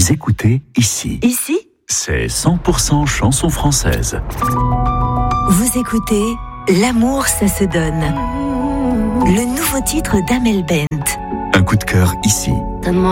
Vous écoutez ici. Ici, C'est 100% chanson française. vous écoutez L'amour, ça se donne. Le nouveau titre d'Amel Bent. Un coup de cœur ici. Donne-moi